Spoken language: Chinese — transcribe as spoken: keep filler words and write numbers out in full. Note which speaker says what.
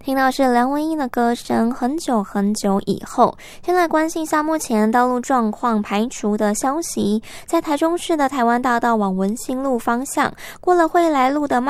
Speaker 1: 听到是梁文音的歌声，很久很久以后。先来关心一下目前道路状况排除的消息。在台中市的台湾大道往文心路方向，过了惠来路的